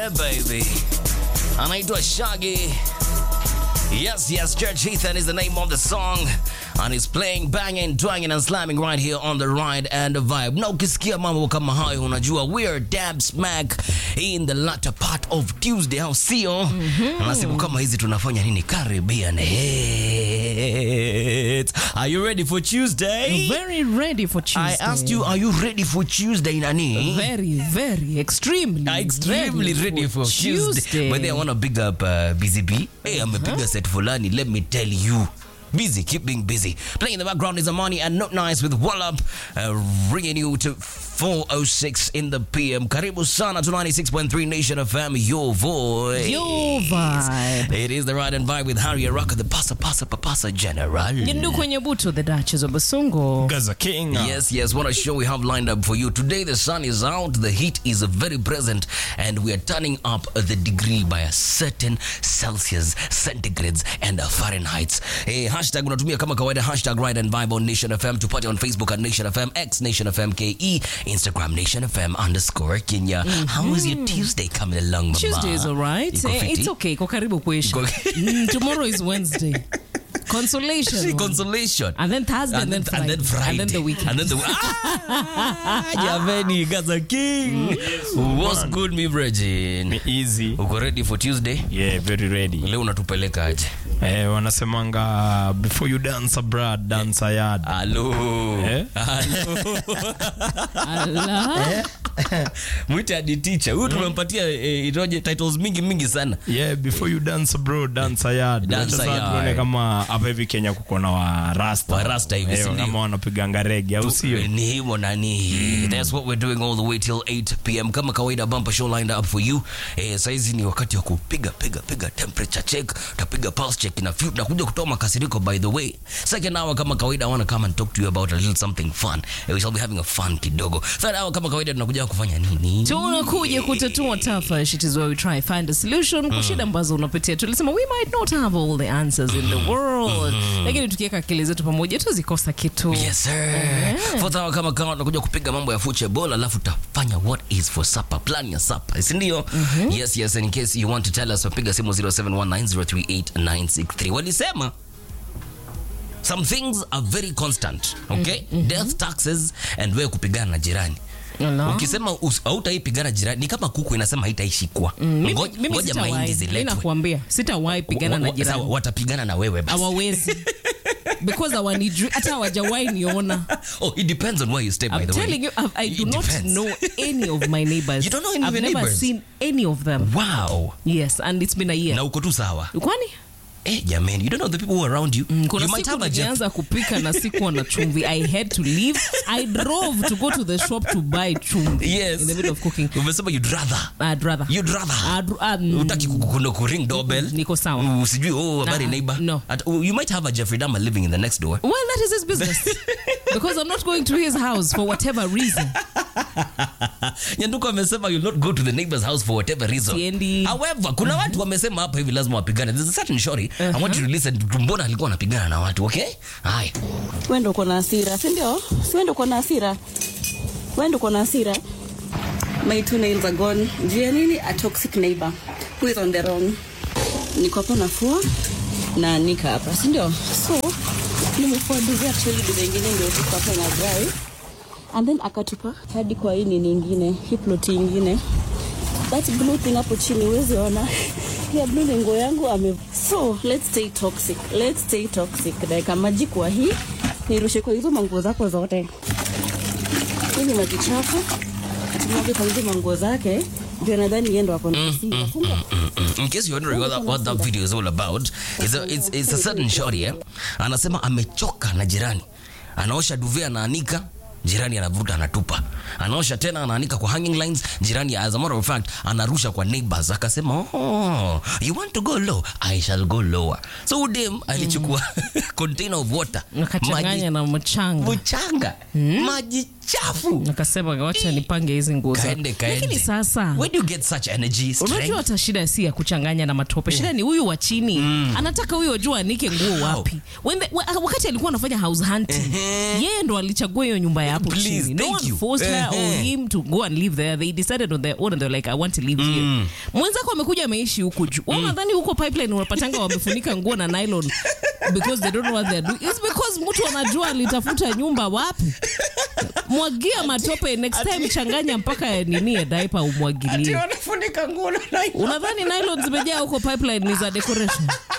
Yeah, baby. Anaitwa Shaggy. Yes, Church Ethan is the name of the song. And he's playing, banging, twanging and slamming right here on the Ride and the Vibe. Na ukisikia mambo kama hayo unajua we're dab smack in the latter part of Tuesday. How sio? Na siku kama hizi tunafanya nini? Caribbean hits. Are you ready for Tuesday? Very ready for Tuesday. I asked you, are you ready for Tuesday, Nani? Very, extremely ready for Tuesday. But I want to big up Busy B. Hey, I'm a bigger set fulani. Let me tell you. Busy, keep being busy. Playing in the background is Amani and Not Nice with Wallop, bringing you to 4:06 in the PM. Karibu sana to 96.3 Nation FM, your voice. Your vibe. It is the Ride and Vibe with Harry Araka, the Pasa General. Yinduku Nyabuto, the Duchess of Basungo. Gaza King. Yes. What a show we have lined up for you. Today the sun is out, the heat is very present, and we are turning up the degree by a certain Celsius, centigrades, and Fahrenheit. Hey, hashtag unatumia kama kawaida, hashtag Ride and Vibe on Nation FM. Tupate on Facebook at Nation FM, X Nation FM KE, Instagram Nation FM _Kenya. How is your Tuesday coming along, mama? Tuesday is alright. It's okay. Ko karibu kuisha. Tomorrow is Wednesday. Consolation. And then Thursday and then Friday. And then the weekend. Jamani, Gaza King. What's good, me Virgin? Easy. Uko ready for Tuesday? Yeah, very ready. Leo unatupeleka aje? Wanasemanga before you dance abroad, dance a yard. Hello. Allah. Mwite hadi teacher. Huyu tumempatia iroje titles mingi sana. Yeah, before you dance abroad, dance a yard. Dance a yard. Tuone kama hapa hivi Kenya kuko na wa rasta hivi si kama wanapiganga reggae au sio? Ni himo nani. That's what we're doing all the way till 8 p.m. Kama kawaida bumper show lined up for you. Saizi ni wakati wa kupiga temperature check, utapiga pulse check na few na kuja kutoa makasiriko. By the way, second hour kama kawaida I want to come and talk to you about a little something fun. We shall be having a fun kidogo. Third hour kama kawaida tunakuja kufanya nini? Tunakuja kutatua tafa. It is where we try find a solution kwa shida ambazo unapitia. Tulisema we might not have all the answers in the world. Lakini tukiweka akili zetu pamoja tuzikosa kitu. Yes sir. Fourth hour kama tunakuja kupiga mambo ya football alafu tafanya what is for supper. Plan your supper. Si ndio? Yes, and in case you want to tell us, piga simu 0719038963. Walisema some things are very constant, okay? Death, taxes, and wewe kupigana na jirani. Ukisema hautaipigana jirani ni kama kuku inasema haitaishikwa. Ngoja mahindi ziletwe. Mimi nakwambia sitawahi pigana na jirani. Sawa, watapigana na wewe basi. Hawawezi. Because hata hawajawahi niona. Oh, it depends on where you stay, by the way. I'm telling you, I do not know any of my neighbors. You don't know any of your neighbors? I've never seen any of them. Wow. Yes, and it's been a year. Na uko tu sawa. Kwani? Jamani, you don't know the people who are around you. You might have a kupika na sikuwa na chumvi. I had to leave. I drove to go to the shop to buy chumvi. Yes. In the middle of cooking. Umesema you'd rather. You'd rather. Utaki kuring doorbell. Niko sawa. Usijui habari neighbor. No. You might have a Jeffrey Dahmer living in the next door. Well, that is his business. Because I'm not going to his house for whatever reason. Nyanduko amesema you'll not go to the neighbor's house for whatever reason. Siendi. However, kuna watu wamesema hapa hivi lazima wapigane. There's a certain shorty. I want you to listen to mbona alikuwa anapigana na watu, okay? Hai. Wewe ndio uko na hasira, si ndio? Si wewe ndio uko na hasira. Wewe ndio uko na hasira. My two nails are gone. Jia nini? A toxic neighbor who is on the wrong. Niko hapo nafua na nika hapa, si ndio? So, nimefua duvet actually duvet nyingine ndio tuko hapa na dry. And then akatupa hadi kwa hii nyingine, hii plot nyingine. That blue thing hapo chini uweze ona. Ya blue lengo yangu So, let's stay toxic. Dakika maji kwa hii. Nirushe kwa hizo manguo zako zote. Hii ni maji chafu. Tumwage kwa hizo manguo zake. Ndio nadhani yeye ndo akona hasira. In case you're wondering what that video is all about, it's a certain shorty, anasema amechoka na jirani. Anaosha duvet anaanika, jirani anavuta anatupa. Anaosha tena anaanika kwa hanging lines, jirani as a matter of fact anarusha kwa neighbors. Akasema, "Oh, you want to go low? I shall go lower." So udem alichukua container of water, akachanganya na mchanga. Maji chafu. Akasema wacha nipange hizi nguo zangu. Lakini sasa, where do you get such energy? Unajua hata shida si ya kuchanganya na matope. Shida ni huyu wa chini. Anataka huyu ajue anike nguo wapi. Wakati alikuwa anafanya house hunting, yeye ndo alichagua hiyo nyumba hapo Please, chini. No thank one you. forced her or him to go and live there. They decided on their own and they're like, I want to live here. Mwenzako amekuja ameishi huko juu. Unadhani huko pipeline unapatanga wamefunika nguo na nylon because they don't know what they're doing. It's because mtu anajua alitafuta nyumba wapi. Mwagia matope next time, changanya mpaka nini ya diaper umwagilie. Wanafunika nguo na nylon. Unadhani nylon zimejaa huko pipeline ni za decoration?